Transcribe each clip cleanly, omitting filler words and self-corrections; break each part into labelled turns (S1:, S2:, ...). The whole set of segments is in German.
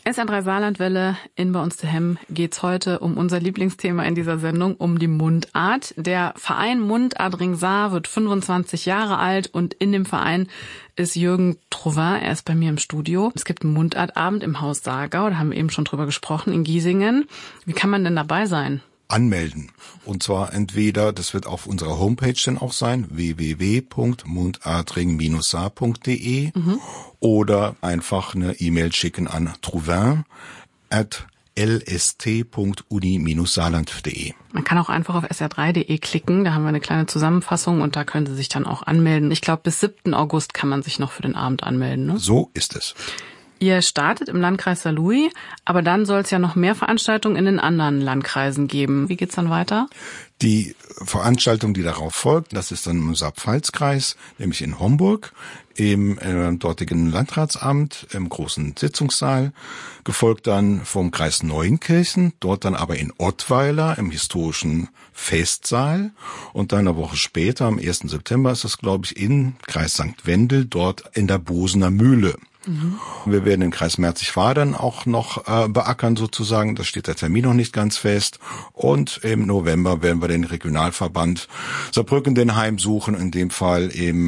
S1: SR3 Saarlandwelle in Bei uns daheim geht's heute um unser Lieblingsthema in dieser Sendung, um die Mundart. Der Verein Mundartring Saar wird 25 Jahre alt und in dem Verein ist Jürgen Trouvin, er ist bei mir im Studio. Es gibt einen Mundartabend im Haus Saargau, da haben wir eben schon drüber gesprochen, in Giesingen. Wie kann man denn dabei sein?
S2: Anmelden. Und zwar entweder, das wird auf unserer Homepage dann auch sein, www.mundartring-saar.de oder einfach eine E-Mail schicken an trouvin@lst.uni-saarland.de.
S1: Man kann auch einfach auf sr3.de klicken, da haben wir eine kleine Zusammenfassung und da können Sie sich dann auch anmelden. Ich glaube, bis 7. August kann man sich noch für den Abend anmelden, ne?
S2: So ist es.
S1: Ihr startet im Landkreis Saarlouis, aber dann soll es ja noch mehr Veranstaltungen in den anderen Landkreisen geben. Wie geht's dann weiter?
S2: Die Veranstaltung, die darauf folgt, das ist dann im Saar-Pfalz-Kreis, nämlich in Homburg, im dortigen Landratsamt, im großen Sitzungssaal, gefolgt dann vom Kreis Neuenkirchen, dort dann aber in Ottweiler im historischen Festsaal und dann eine Woche später, am 1. September ist das, glaube ich, in Kreis St. Wendel, dort in der Bosener Mühle. Wir werden den Kreis Merzig-Wadern auch noch beackern sozusagen. Da steht der Termin noch nicht ganz fest. Und im November werden wir den Regionalverband Saarbrücken den heimsuchen, in dem Fall im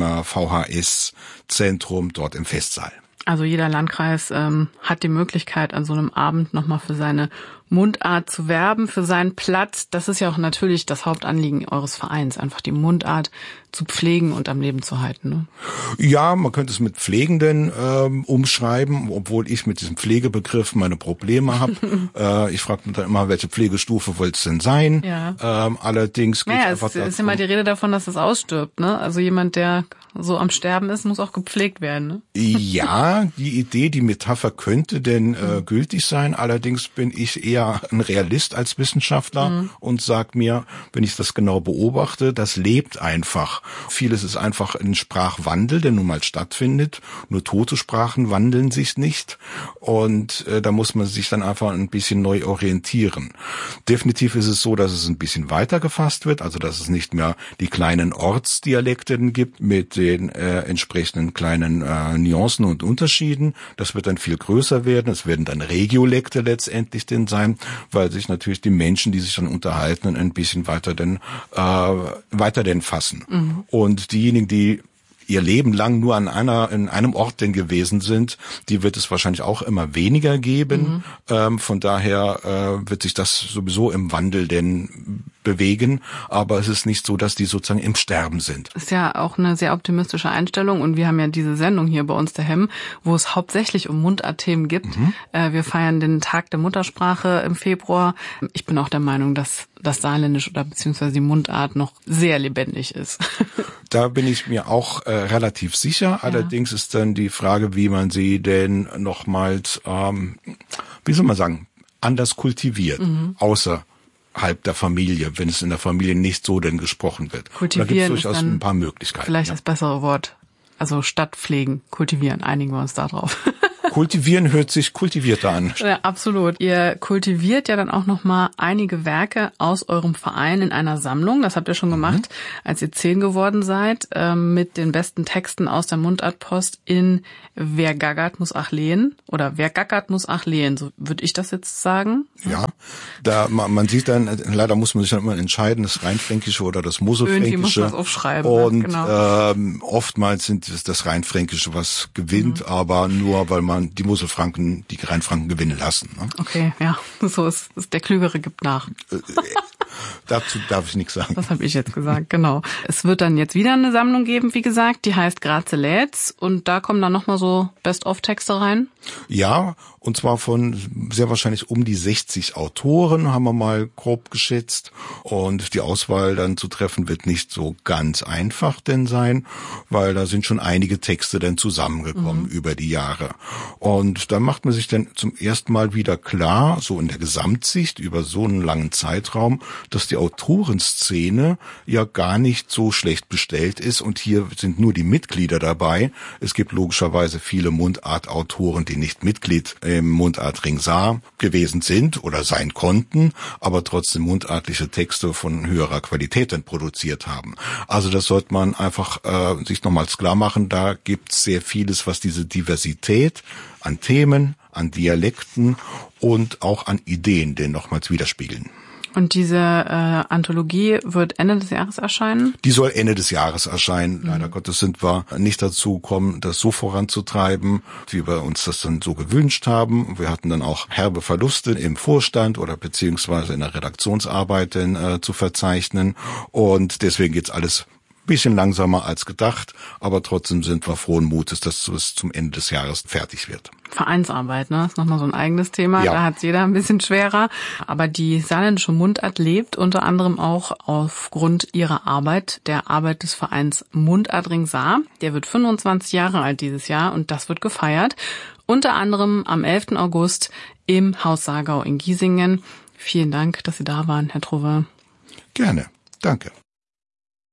S2: VHS-Zentrum dort im Festsaal.
S1: Also jeder Landkreis hat die Möglichkeit, an so einem Abend nochmal für seine Mundart zu werben, für seinen Platz. Das ist ja auch natürlich das Hauptanliegen eures Vereins, einfach die Mundart zu pflegen und am Leben zu halten, ne?
S2: Ja, man könnte es mit Pflegenden umschreiben, obwohl ich mit diesem Pflegebegriff meine Probleme habe. Ich frage mich dann immer, welche Pflegestufe wollte es denn sein?
S1: Ja.
S2: Allerdings geht es einfach
S1: darum. Es ist immer die Rede davon, dass es ausstirbt, ne? Also jemand, der so am Sterben ist, muss auch gepflegt werden, ne?
S2: Ja, die Idee, die Metapher könnte denn gültig sein. Allerdings bin ich eher ein Realist als Wissenschaftler und sag mir, wenn ich das genau beobachte, das lebt einfach. Vieles ist einfach ein Sprachwandel, der nun mal stattfindet. Nur tote Sprachen wandeln sich nicht. Und da muss man sich dann einfach ein bisschen neu orientieren. Definitiv ist es so, dass es ein bisschen weiter gefasst wird, also dass es nicht mehr die kleinen Ortsdialekte gibt mit den entsprechenden kleinen Nuancen und Unterschieden. Das wird dann viel größer werden. Es werden dann Regiolekte letztendlich denn sein, weil sich natürlich die Menschen, die sich dann unterhalten, ein bisschen weiter denn fassen. Und diejenigen, die ihr Leben lang nur in einem Ort denn gewesen sind, die wird es wahrscheinlich auch immer weniger geben. Von daher wird sich das sowieso im Wandel denn bewegen, aber es ist nicht so, dass die sozusagen im Sterben sind.
S1: Ist ja auch eine sehr optimistische Einstellung und wir haben ja diese Sendung hier bei uns daheim, wo es hauptsächlich um Mundartthemen gibt. Wir feiern den Tag der Muttersprache im Februar. Ich bin auch der Meinung, dass das Saarländisch oder beziehungsweise die Mundart noch sehr lebendig ist.
S2: Da bin ich mir auch relativ sicher. Allerdings ist dann die Frage, wie man sie denn nochmals, wie soll man sagen, anders kultiviert, außerhalb der Familie, wenn es in der Familie nicht so denn gesprochen wird.
S1: Kultivieren,
S2: da gibt es durchaus ein paar Möglichkeiten.
S1: Vielleicht das bessere Wort. Also statt pflegen, kultivieren, einigen wir uns da drauf.
S2: Kultivieren hört sich kultivierter an.
S1: Ja, absolut. Ihr kultiviert ja dann auch nochmal einige Werke aus eurem Verein in einer Sammlung. Das habt ihr schon gemacht, als ihr 10 geworden seid, mit den besten Texten aus der Mundartpost in Wer gackert, muss ach lehen. Oder Wer gackert, muss ach lehen. So würde ich das jetzt sagen.
S2: Ja, da man sieht dann, leider muss man sich dann immer entscheiden, das Rheinfränkische oder das Moselfränkische.
S1: Irgendwie muss man das aufschreiben.
S2: Und
S1: genau.
S2: Oftmals sind es das Rheinfränkische, was gewinnt, aber nur, weil man die Moselfranken, die Rheinfranken gewinnen lassen. Ne?
S1: Okay, ja, so ist der Klügere gibt nach.
S2: Dazu darf ich nichts sagen.
S1: Das habe ich jetzt gesagt, genau. Es wird dann jetzt wieder eine Sammlung geben, wie gesagt, die heißt Graze lädt's und da kommen dann nochmal so Best-of-Texte rein.
S2: Ja, und zwar von sehr wahrscheinlich um die 60 Autoren, haben wir mal grob geschätzt. Und die Auswahl dann zu treffen wird nicht so ganz einfach denn sein, weil da sind schon einige Texte dann zusammengekommen über die Jahre. Und da macht man sich dann zum ersten Mal wieder klar, so in der Gesamtsicht über so einen langen Zeitraum, dass die Autorenszene ja gar nicht so schlecht bestellt ist. Und hier sind nur die Mitglieder dabei. Es gibt logischerweise viele Mundartautoren, die nicht Mitglied im Mundartring Saar gewesen sind oder sein konnten, aber trotzdem mundartliche Texte von höherer Qualität dann produziert haben. Also das sollte man einfach sich nochmals klar machen. Da gibt's sehr vieles, was diese Diversität an Themen, an Dialekten und auch an Ideen, den nochmals widerspiegeln.
S1: Und diese Anthologie wird Ende des Jahres erscheinen?
S2: Die soll Ende des Jahres erscheinen. Leider Gottes sind wir nicht dazu gekommen, das so voranzutreiben, wie wir uns das dann so gewünscht haben. Wir hatten dann auch herbe Verluste im Vorstand oder beziehungsweise in der Redaktionsarbeit zu verzeichnen. Und deswegen geht's alles bisschen langsamer als gedacht, aber trotzdem sind wir frohen Mutes, dass es zum Ende des Jahres fertig wird.
S1: Vereinsarbeit, ne? Ist nochmal so ein eigenes Thema. Ja. Da hat's jeder ein bisschen schwerer. Aber die saarländische Mundart lebt unter anderem auch aufgrund ihrer Arbeit, der Arbeit des Vereins Mundartring Saar. Der wird 25 Jahre alt dieses Jahr und das wird gefeiert. Unter anderem am 11. August im Haus Saargau in Giesingen. Vielen Dank, dass Sie da waren, Herr Trowe.
S2: Gerne. Danke.